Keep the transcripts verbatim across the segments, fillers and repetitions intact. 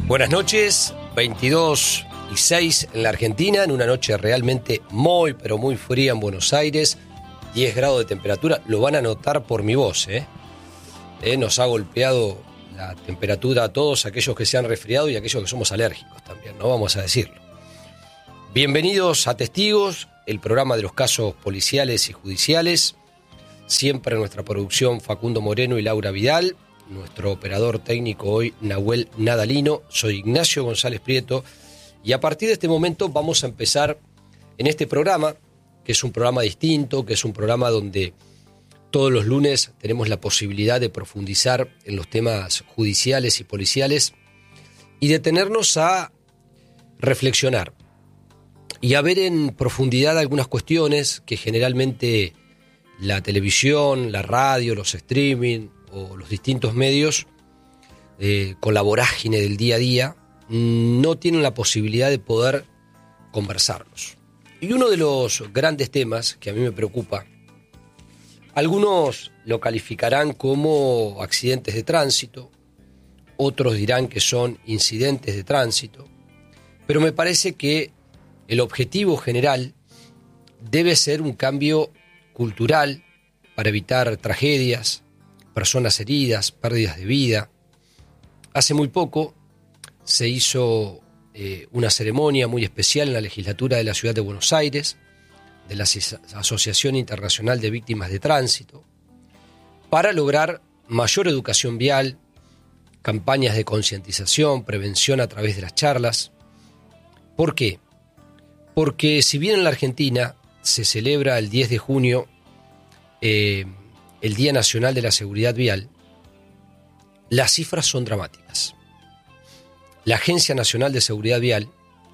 Buenas noches, veintidós y seis en la Argentina, en una noche realmente muy, pero muy fría en Buenos Aires, diez grados de temperatura, lo van a notar por mi voz, ¿eh? ¿Eh? Nos ha golpeado la temperatura a todos aquellos que se han resfriado y aquellos que somos alérgicos también, ¿no? Vamos a decirlo. Bienvenidos a Testigos, el programa de los casos policiales y judiciales, siempre en nuestra producción Facundo Moreno y Laura Vidal. Nuestro operador técnico hoy, Nahuel Nadalino. Soy Ignacio González Prieto y a partir de este momento vamos a empezar en este programa, que es un programa distinto, que es un programa donde todos los lunes tenemos la posibilidad de profundizar en los temas judiciales y policiales y detenernos a reflexionar y a ver en profundidad algunas cuestiones que generalmente la televisión, la radio, los streaming o los distintos medios, eh, con la vorágine del día a día, no tienen la posibilidad de poder conversarlos. Y uno de los grandes temas que a mí me preocupa, algunos lo calificarán como accidentes de tránsito, otros dirán que son incidentes de tránsito, pero me parece que el objetivo general debe ser un cambio cultural para evitar tragedias, personas heridas, pérdidas de vida. Hace muy poco se hizo eh, una ceremonia muy especial en la legislatura de la Ciudad de Buenos Aires, de la Asociación Internacional de Víctimas de Tránsito, para lograr mayor educación vial, campañas de concientización, prevención a través de las charlas. ¿Por qué? Porque si bien en la Argentina se celebra el diez de junio eh, el Día Nacional de la Seguridad Vial, las cifras son dramáticas. La Agencia Nacional de Seguridad Vial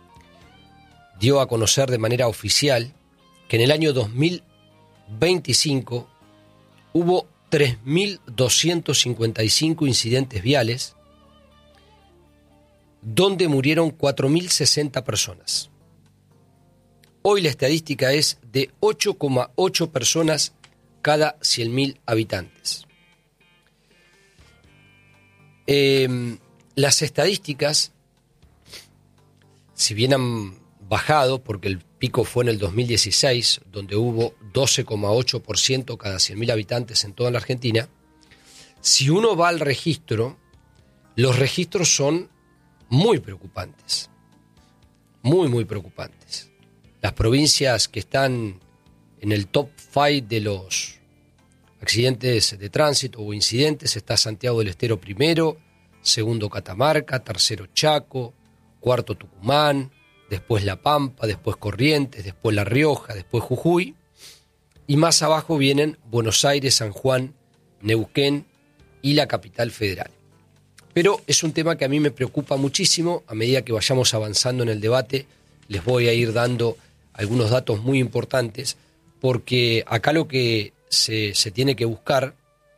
dio a conocer de manera oficial que en el año dos mil veinticinco hubo tres mil doscientos cincuenta y cinco incidentes viales donde murieron cuatro mil sesenta personas. Hoy la estadística es de ocho coma ocho personas cada cien mil habitantes. Eh, las estadísticas, si bien han bajado, porque el pico fue en el dos mil dieciséis, donde hubo doce coma ocho por ciento cada cien mil habitantes en toda la Argentina, si uno va al registro, los registros son muy preocupantes, muy, muy preocupantes. Las provincias que están en el top cinco de los accidentes de tránsito o incidentes está Santiago del Estero primero, segundo Catamarca, tercero Chaco, cuarto Tucumán, después La Pampa, después Corrientes, después La Rioja, después Jujuy, y más abajo vienen Buenos Aires, San Juan, Neuquén y la Capital Federal. Pero es un tema que a mí me preocupa muchísimo. A medida que vayamos avanzando en el debate, les voy a ir dando algunos datos muy importantes, porque acá lo que se, se tiene que buscar,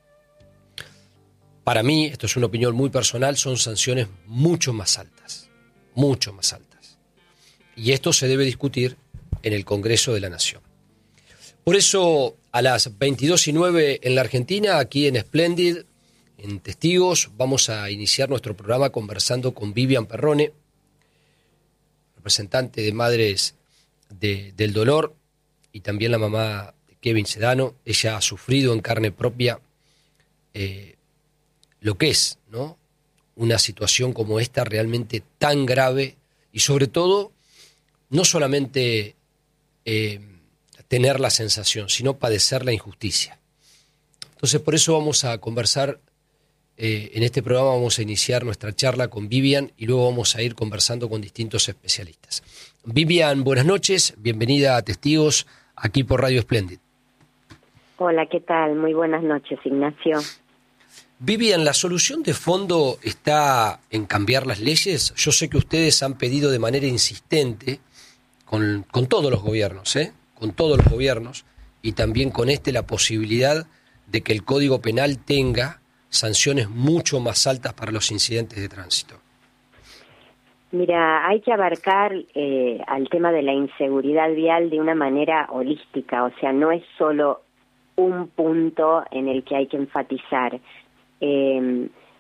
para mí, esto es una opinión muy personal, son sanciones mucho más altas, mucho más altas. Y esto se debe discutir en el Congreso de la Nación. Por eso, a las veintidós y nueve en la Argentina, aquí en Splendid, en Testigos, vamos a iniciar nuestro programa conversando con Vivian Perrone, representante de Madres de, del Dolor, y también la mamá de Kevin Sedano. Ella ha sufrido en carne propia eh, lo que es, ¿no?, una situación como esta realmente tan grave y sobre todo no solamente eh, tener la sensación, sino padecer la injusticia. Entonces por eso vamos a conversar, eh, en este programa vamos a iniciar nuestra charla con Vivian y luego vamos a ir conversando con distintos especialistas. Vivian, buenas noches, bienvenida a Testigos, aquí por Radio Splendid. Hola, ¿qué tal? Muy buenas noches, Ignacio. Vivian, ¿la solución de fondo está en cambiar las leyes? Yo sé que ustedes han pedido de manera insistente, con, con todos los gobiernos, ¿eh? con todos los gobiernos, y también con este, la posibilidad de que el Código Penal tenga sanciones mucho más altas para los incidentes de tránsito. Mira, hay que abarcar eh, al tema de la inseguridad vial de una manera holística, o sea, no es solo un punto en el que hay que enfatizar. Eh,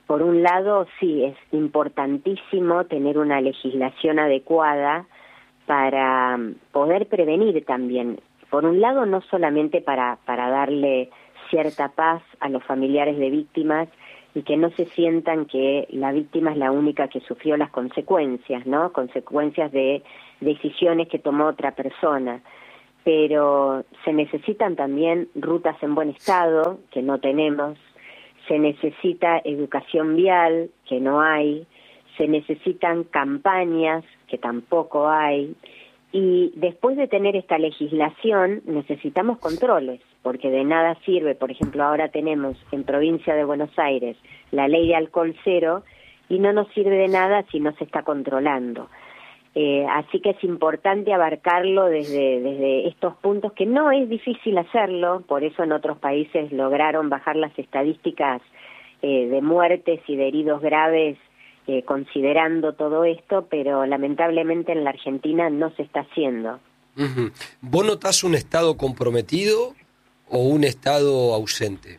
por un lado, sí, es importantísimo tener una legislación adecuada para poder prevenir también. Por un lado, no solamente para, para darle cierta paz a los familiares de víctimas y que no se sientan que la víctima es la única que sufrió las consecuencias, ¿no? Consecuencias de decisiones que tomó otra persona. Pero se necesitan también rutas en buen estado, que no tenemos, se necesita educación vial, que no hay, se necesitan campañas, que tampoco hay, y después de tener esta legislación necesitamos controles, porque de nada sirve, por ejemplo, ahora tenemos en Provincia de Buenos Aires la ley de alcohol cero, y no nos sirve de nada si no se está controlando. Eh, así que es importante abarcarlo desde, desde estos puntos, que no es difícil hacerlo, por eso en otros países lograron bajar las estadísticas eh, de muertes y de heridos graves eh, considerando todo esto, pero lamentablemente en la Argentina no se está haciendo. Uh-huh. ¿Vos notás un Estado comprometido o un Estado ausente?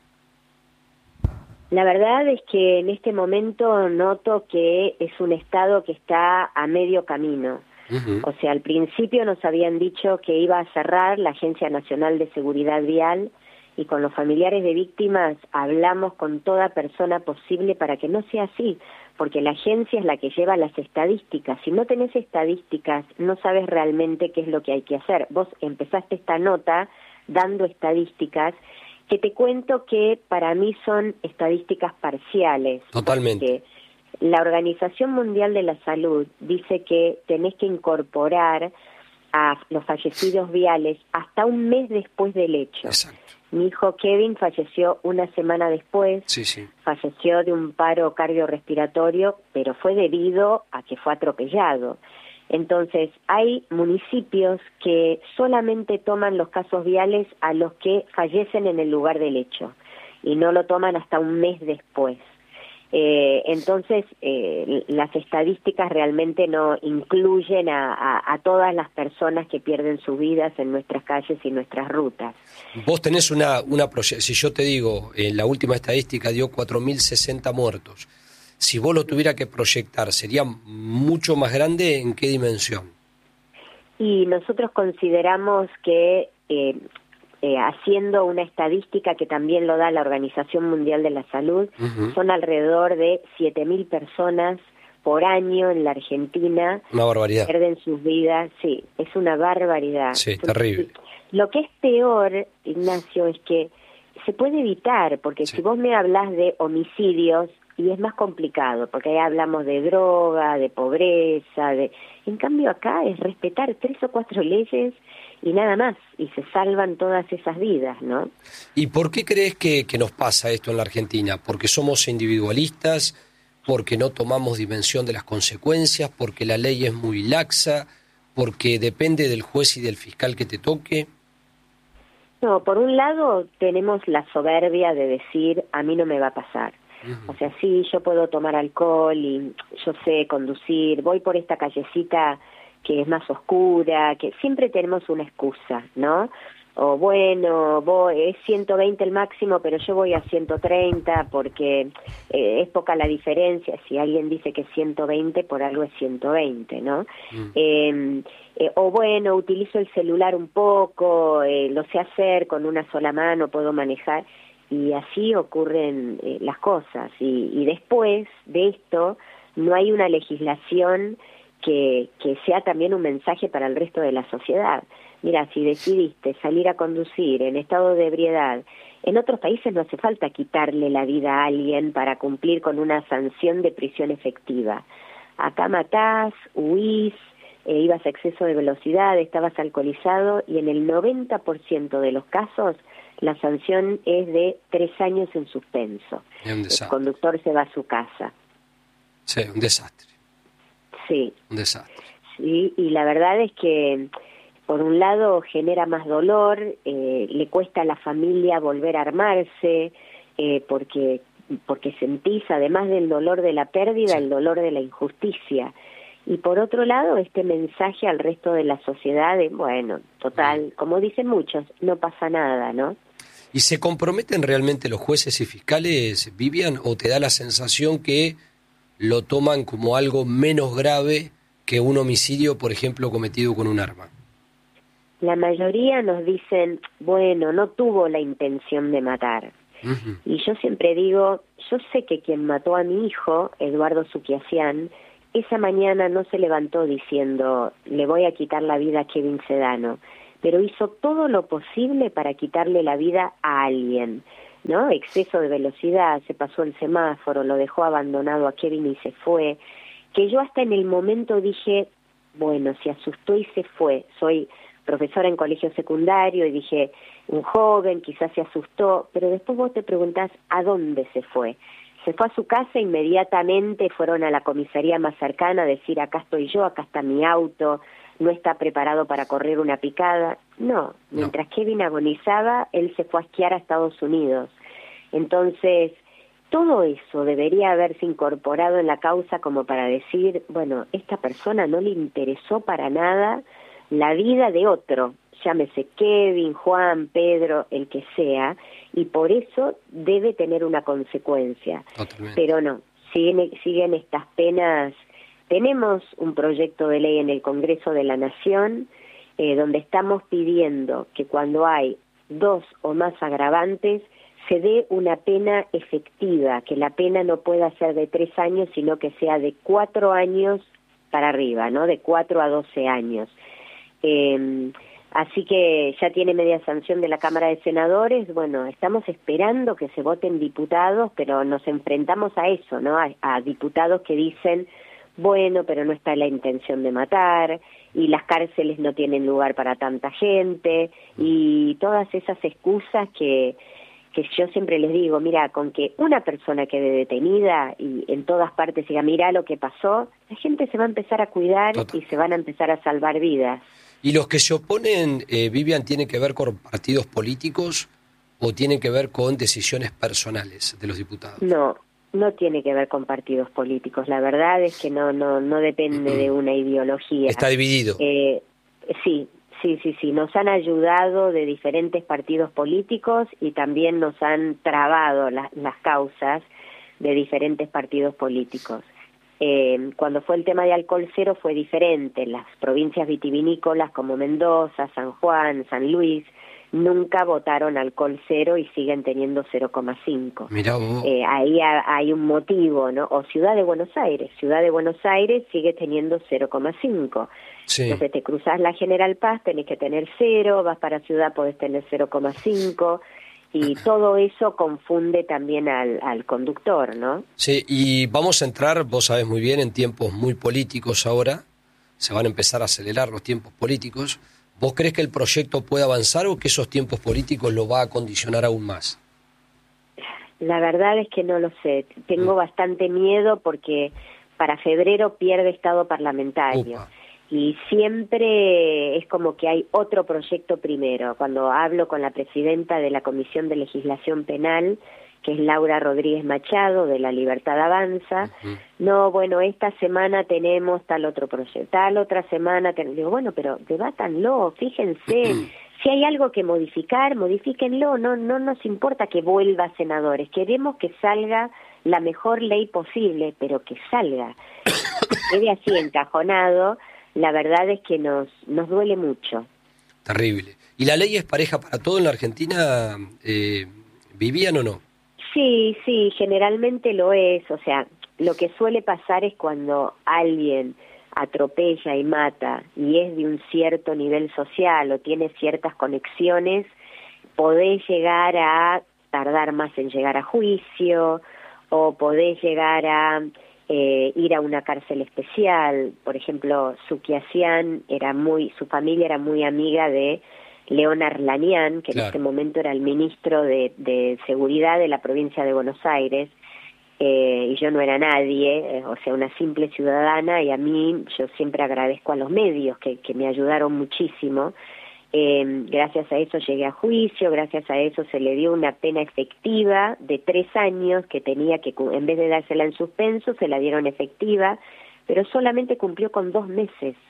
La verdad es que en este momento noto que es un Estado que está a medio camino. Uh-huh. O sea, al principio nos habían dicho que iba a cerrar la Agencia Nacional de Seguridad Vial, y con los familiares de víctimas hablamos con toda persona posible para que no sea así, porque la agencia es la que lleva las estadísticas. Si no tenés estadísticas, no sabes realmente qué es lo que hay que hacer. Vos empezaste esta nota dando estadísticas, que te cuento que para mí son estadísticas parciales. Totalmente. La Organización Mundial de la Salud dice que tenés que incorporar a los fallecidos viales hasta un mes después del hecho. Exacto. Mi hijo Kevin falleció una semana después, sí, sí. falleció de un paro cardiorrespiratorio, pero fue debido a que fue atropellado. Entonces, hay municipios que solamente toman los casos viales a los que fallecen en el lugar del hecho y no lo toman hasta un mes después. Eh, entonces, eh, las estadísticas realmente no incluyen a, a, a todas las personas que pierden sus vidas en nuestras calles y nuestras rutas. Vos tenés una, una proyección, si yo te digo, en la última estadística dio cuatro mil sesenta muertos. Si vos lo tuviera que proyectar, ¿sería mucho más grande? ¿En qué dimensión? Y nosotros consideramos que, eh, eh, haciendo una estadística que también lo da la Organización Mundial de la Salud, uh-huh. son alrededor de siete mil personas por año en la Argentina. Una barbaridad. Pierden sus vidas, sí, es una barbaridad. Sí, terrible. Lo que es peor, Ignacio, es que se puede evitar, porque sí. si vos me hablas de homicidios, y es más complicado, porque ahí hablamos de droga, de pobreza, de... en cambio acá es respetar tres o cuatro leyes y nada más, y se salvan todas esas vidas, ¿no? ¿Y por qué crees que, que nos pasa esto en la Argentina? ¿Porque somos individualistas? ¿Porque no tomamos dimensión de las consecuencias? ¿Porque la ley es muy laxa? ¿Porque depende del juez y del fiscal que te toque? No, por un lado tenemos la soberbia de decir, a mí no me va a pasar. O sea, sí, yo puedo tomar alcohol y yo sé conducir, voy por esta callecita que es más oscura, que siempre tenemos una excusa, ¿no? O bueno, voy, es ciento veinte el máximo, pero yo voy a ciento treinta porque eh, es poca la diferencia. Si alguien dice que es ciento veinte, por algo es ciento veinte, ¿no? Mm. Eh, eh, o bueno, utilizo el celular un poco, eh, lo sé hacer con una sola mano, puedo manejar. Y así ocurren eh, las cosas. Y, y después de esto, no hay una legislación que, que sea también un mensaje para el resto de la sociedad. Mira, si decidiste salir a conducir en estado de ebriedad, en otros países no hace falta quitarle la vida a alguien para cumplir con una sanción de prisión efectiva. Acá matás, huís, eh, ibas a exceso de velocidad, estabas alcoholizado, y en el noventa por ciento de los casos la sanción es de tres años en suspenso. El conductor se va a su casa. Sí, un desastre. Sí. Un desastre. Sí, y la verdad es que, por un lado, genera más dolor, eh, le cuesta a la familia volver a armarse, eh, porque, porque sentís, además del dolor de la pérdida, sí. el dolor de la injusticia. Y por otro lado, este mensaje al resto de la sociedad de, bueno, total, como dicen muchos, no pasa nada, ¿no? ¿Y se comprometen realmente los jueces y fiscales, Vivian, o te da la sensación que lo toman como algo menos grave que un homicidio, por ejemplo, cometido con un arma? La mayoría nos dicen, bueno, no tuvo la intención de matar. Uh-huh. Y yo siempre digo, yo sé que quien mató a mi hijo, Eduardo Suquiasian, esa mañana no se levantó diciendo, le voy a quitar la vida a Kevin Sedano, pero hizo todo lo posible para quitarle la vida a alguien, ¿no? Exceso de velocidad, se pasó el semáforo, lo dejó abandonado a Kevin y se fue, que yo hasta en el momento dije, bueno, se asustó y se fue. Soy profesora en colegio secundario y dije, un joven quizás se asustó, pero después vos te preguntás, ¿a dónde se fue? Se fue a su casa, inmediatamente fueron a la comisaría más cercana a decir, acá estoy yo, acá está mi auto, no está preparado para correr una picada. No, mientras no. Kevin agonizaba, él se fue a esquiar a Estados Unidos. Entonces, todo eso debería haberse incorporado en la causa como para decir, bueno, esta persona no le interesó para nada la vida de otro, llámese Kevin, Juan, Pedro, el que sea, y por eso debe tener una consecuencia. Totalmente. Pero no, siguen, siguen estas penas. Tenemos un proyecto de ley en el Congreso de la Nación eh, donde estamos pidiendo que cuando hay dos o más agravantes se dé una pena efectiva, que la pena no pueda ser de tres años, sino que sea de cuatro años para arriba, ¿no? De cuatro a doce años. Eh, así que ya tiene media sanción de la Cámara de Senadores. Bueno, estamos esperando que se voten diputados, pero nos enfrentamos a eso, ¿no? A, a diputados que dicen, bueno, pero no está la intención de matar, y las cárceles no tienen lugar para tanta gente, y todas esas excusas que, que yo siempre les digo, mira, con que una persona quede detenida y en todas partes diga, mira lo que pasó, la gente se va a empezar a cuidar. Total. Y se van a empezar a salvar vidas. ¿Y los que se oponen, eh, Vivian, tienen que ver con partidos políticos o tienen que ver con decisiones personales de los diputados? No, no tiene que ver con partidos políticos. La verdad es que no no no depende uh-huh. de una ideología. Está dividido. Eh, sí, sí, sí, sí. Nos han ayudado de diferentes partidos políticos y también nos han trabado la, las causas de diferentes partidos políticos. Eh, cuando fue el tema de alcohol cero fue diferente. Las provincias vitivinícolas como Mendoza, San Juan, San Luis, nunca votaron alcohol cero y siguen teniendo cero coma cinco. Mirá vos. Eh, ahí ha, hay un motivo, ¿no? O Ciudad de Buenos Aires. Ciudad de Buenos Aires sigue teniendo cero coma cinco. Sí. Entonces te cruzás la General Paz, tenés que tener cero, vas para Ciudad, podés tener cero coma cinco. Y todo eso confunde también al, al conductor, ¿no? Sí, y vamos a entrar, vos sabés muy bien, en tiempos muy políticos ahora. Se van a empezar a acelerar los tiempos políticos. ¿Vos crees que el proyecto puede avanzar o que esos tiempos políticos lo va a condicionar aún más? La verdad es que no lo sé. Tengo mm. bastante miedo porque para febrero pierde estado parlamentario. Upa. Y siempre es como que hay otro proyecto primero. Cuando hablo con la presidenta de la Comisión de Legislación Penal, que es Laura Rodríguez Machado, de La Libertad Avanza, uh-huh. no, bueno, esta semana tenemos tal otro proyecto, tal otra semana, ten... digo, bueno, pero debátanlo, fíjense, uh-huh. si hay algo que modificar, modifíquenlo, no, no nos importa que vuelva a senadores, queremos que salga la mejor ley posible, pero que salga, quede así encajonado. La verdad es que nos nos duele mucho. Terrible. ¿Y la ley es pareja para todo en la Argentina? Eh, ¿Vivían o no? Sí, sí, generalmente lo es. O sea, lo que suele pasar es cuando alguien atropella y mata y es de un cierto nivel social o tiene ciertas conexiones, podés llegar a tardar más en llegar a juicio o podés llegar a... Eh, ir a una cárcel especial. Por ejemplo, Suquiasian era muy, su familia era muy amiga de León Arlanian, que claro. en este momento era el ministro de, de Seguridad de la provincia de Buenos Aires, eh, y yo no era nadie, eh, o sea, una simple ciudadana, y a mí yo siempre agradezco a los medios que, que me ayudaron muchísimo. Eh, gracias a eso llegué a juicio, gracias a eso se le dio una pena efectiva de tres años que tenía que, en vez de dársela en suspenso, se la dieron efectiva, pero solamente cumplió con dos meses.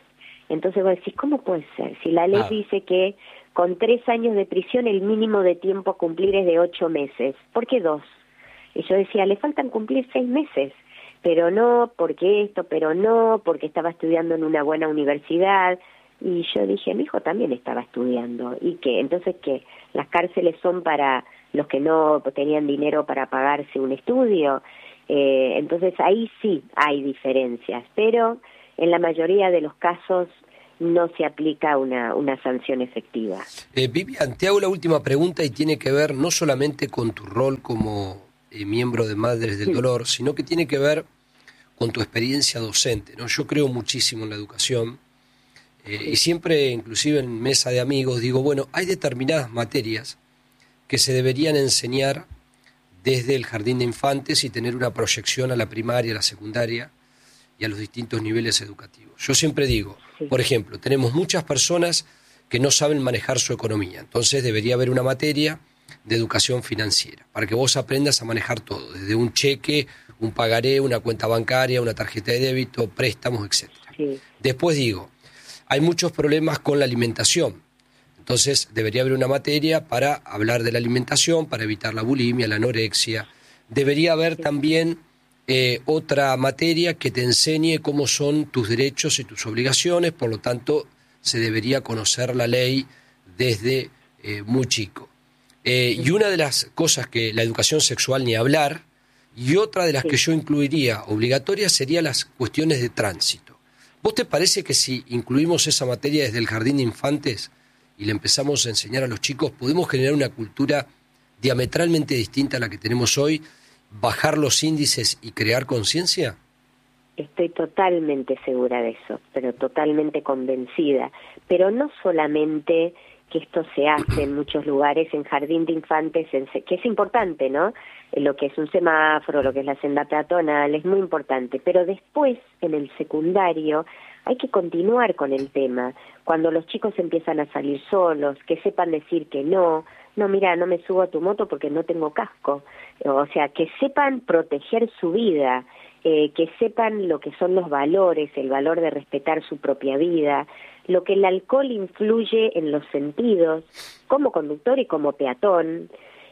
Entonces vos decís, ¿cómo puede ser? Si la ley Ah. dice que con tres años de prisión el mínimo de tiempo a cumplir es de ocho meses, ¿por qué dos? Y yo decía, le faltan cumplir seis meses, pero no, porque esto, pero no, porque estaba estudiando en una buena universidad. Y yo dije, mi hijo también estaba estudiando. ¿Y qué? Entonces, ¿qué? ¿Las cárceles son para los que no tenían dinero para pagarse un estudio? Eh, entonces, ahí sí hay diferencias, pero en la mayoría de los casos no se aplica una, una sanción efectiva. Eh, Vivian, te hago la última pregunta y tiene que ver no solamente con tu rol como eh, miembro de Madres del Dolor, sino que tiene que ver con tu experiencia docente, ¿no? Yo creo muchísimo en la educación eh, y siempre, inclusive en mesa de amigos, digo, bueno, hay determinadas materias que se deberían enseñar desde el jardín de infantes y tener una proyección a la primaria, a la secundaria y a los distintos niveles educativos. Yo siempre digo, Sí. por ejemplo, tenemos muchas personas que no saben manejar su economía, entonces debería haber una materia de educación financiera, para que vos aprendas a manejar todo, desde un cheque, un pagaré, una cuenta bancaria, una tarjeta de débito, préstamos, etcétera. Sí. Después digo, hay muchos problemas con la alimentación, entonces debería haber una materia para hablar de la alimentación, para evitar la bulimia, la anorexia. Debería haber también eh, otra materia que te enseñe cómo son tus derechos y tus obligaciones, por lo tanto se debería conocer la ley desde eh, muy chico. Eh, y una de las cosas que la educación sexual ni hablar, y otra de las Sí. que yo incluiría obligatoria sería las cuestiones de tránsito. ¿Vos te parece que si incluimos esa materia desde el jardín de infantes y le empezamos a enseñar a los chicos, podemos generar una cultura diametralmente distinta a la que tenemos hoy, bajar los índices y crear conciencia? Estoy totalmente segura de eso, pero totalmente convencida. Pero no solamente que esto se hace en muchos lugares, en jardín de infantes, en, que es importante, ¿no? Lo que es un semáforo, lo que es la senda peatonal, es muy importante. Pero después, en el secundario, hay que continuar con el tema. Cuando los chicos empiezan a salir solos, que sepan decir que no, no, mira, no me subo a tu moto porque no tengo casco. O sea, que sepan proteger su vida, eh, que sepan lo que son los valores, el valor de respetar su propia vida, lo que el alcohol influye en los sentidos, como conductor y como peatón,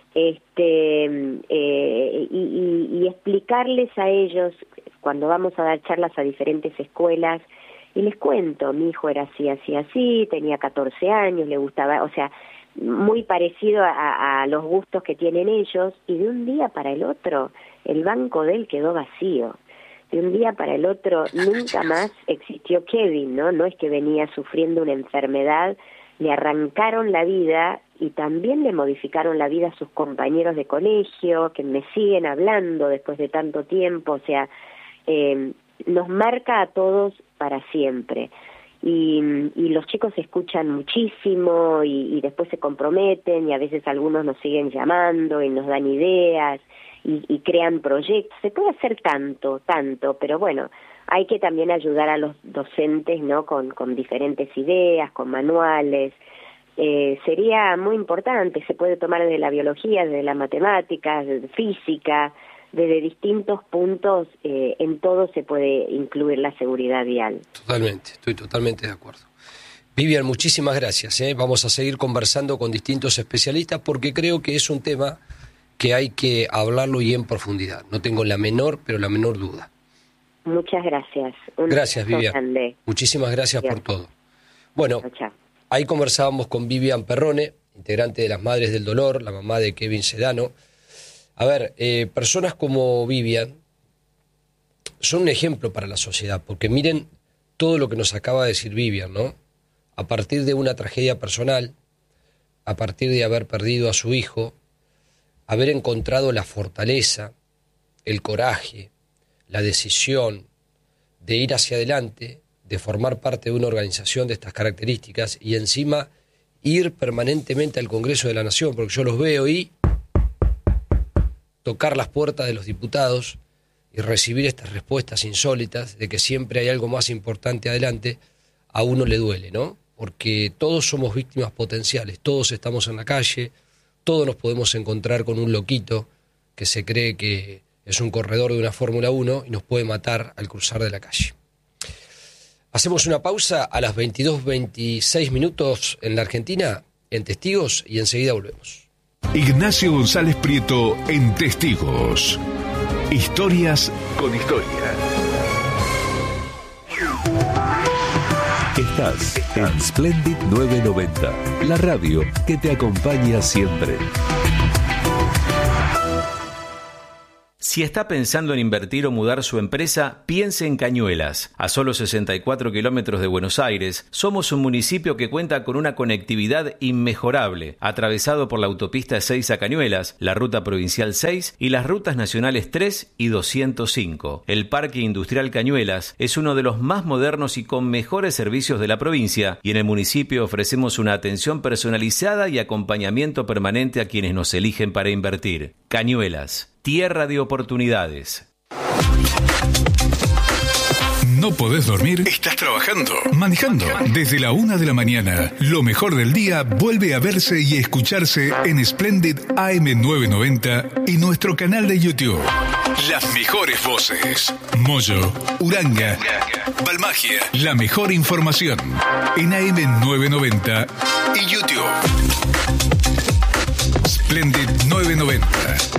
este eh, y, y, y explicarles a ellos, cuando vamos a dar charlas a diferentes escuelas, y les cuento, mi hijo era así, así, así, tenía catorce años, le gustaba, o sea, muy parecido a, a los gustos que tienen ellos, y de un día para el otro, el banco de él quedó vacío. De un día para el otro, nunca más existió Kevin, ¿no? No es que venía sufriendo una enfermedad, le arrancaron la vida y también le modificaron la vida a sus compañeros de colegio, que me siguen hablando después de tanto tiempo, o sea, eh, nos marca a todos para siempre. Y, y los chicos escuchan muchísimo y, y después se comprometen y a veces algunos nos siguen llamando y nos dan ideas y, y crean proyectos. Se puede hacer tanto, tanto, pero bueno, hay que también ayudar a los docentes, ¿no? Con, con diferentes ideas, con manuales. Eh, sería muy importante, se puede tomar desde la biología, desde la matemática, desde física, desde distintos puntos, eh, en todo se puede incluir la seguridad vial. Totalmente, estoy totalmente de acuerdo. Vivian, muchísimas gracias, ¿eh? Vamos a seguir conversando con distintos especialistas porque creo que es un tema que hay que hablarlo y en profundidad. No tengo la menor, pero la menor duda. Muchas gracias. Un Gracias, Vivian. grande. Muchísimas gracias Dios. por todo. Bueno, Chao, chao. ahí conversábamos con Vivian Perrone, integrante de las Madres del Dolor, la mamá de Kevin Sedano. A ver, eh, personas como Vivian son un ejemplo para la sociedad, porque miren todo lo que nos acaba de decir Vivian, ¿no? A partir de una tragedia personal, a partir de haber perdido a su hijo, haber encontrado la fortaleza, el coraje, la decisión de ir hacia adelante, de formar parte de una organización de estas características y encima ir permanentemente al Congreso de la Nación, porque yo los veo y tocar las puertas de los diputados y recibir estas respuestas insólitas de que siempre hay algo más importante adelante, a uno le duele, ¿no? Porque todos somos víctimas potenciales, todos estamos en la calle, todos nos podemos encontrar con un loquito que se cree que es un corredor de una Fórmula uno y nos puede matar al cruzar de la calle. Hacemos una pausa a las veintidós veintiséis minutos en la Argentina, en Testigos, y enseguida volvemos. Ignacio González Prieto en Testigos. Historias con historia. Estás en Splendid novecientos noventa, la radio que te acompaña siempre. Si está pensando en invertir o mudar su empresa, piense en Cañuelas. A solo sesenta y cuatro kilómetros de Buenos Aires, somos un municipio que cuenta con una conectividad inmejorable, atravesado por la autopista Ezeiza Cañuelas, la ruta provincial seis y las rutas nacionales tres y doscientos cinco. El Parque Industrial Cañuelas es uno de los más modernos y con mejores servicios de la provincia, y en el municipio ofrecemos una atención personalizada y acompañamiento permanente a quienes nos eligen para invertir. Cañuelas, tierra de oportunidades. ¿No podés dormir? ¿Estás trabajando? ¿Manejando? Desde la una de la mañana, lo mejor del día vuelve a verse y escucharse en Splendid A M novecientos noventa y nuestro canal de YouTube. Las mejores voces. Moyo, Uranga, Balmagia. La mejor información en A M novecientos noventa y YouTube. Splendid novecientos noventa.